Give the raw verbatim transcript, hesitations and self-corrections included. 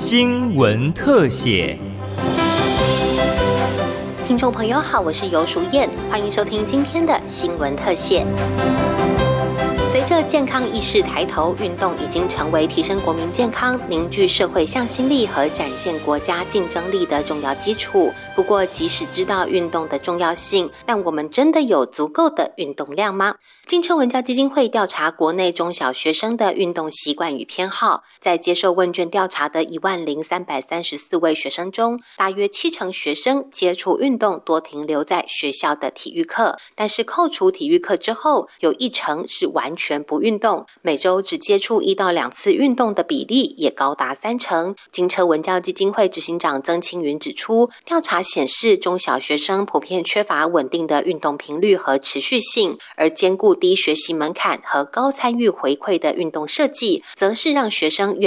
新闻特写。 听众朋友好，我是游淑燕，欢迎收听今天的新闻特写。随着健康意识抬头，运动已经成为提升国民健康、凝聚社会向心力和展现国家竞争力的重要基础。不过，即使知道运动的重要性，但我们真的有足够的运动量吗？金车文教基金会调查国内中小学生的运动习惯与偏好，在接受问卷调查的一万零三百三十四位学生中，大约七成学生接触运动多停留在学校的体育课，但是扣除体育课之后，有一成是完全不运动，每周只接触一到两次运动的比例也高达三成。金车文教基金会执行长曾青云指出，调查显示中小学生普遍缺乏稳定的运动频率和持续性，而兼顾低学习门槛和高参与回馈的运动设计，则是让学生越